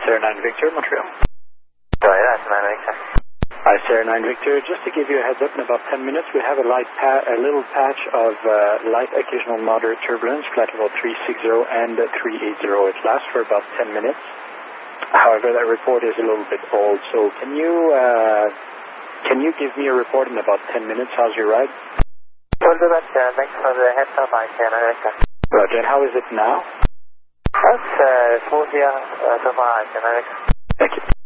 Sierra 9 Victor, Montreal. Right, that's 9 Victor. Hi, Sierra 9 Victor. Just to give you a heads up, in about 10 minutes, we have a little patch of light occasional moderate turbulence, flight level 360 and 380. It lasts for about 10 minutes. However, that report is a little bit old, so can you give me a report in about 10 minutes? How's your ride? We'll do that. Thanks for the heads up, Sierra 9 Victor. Roger, and how is it now? That's smooth here so far, Sierra 9 Victor. Thank you.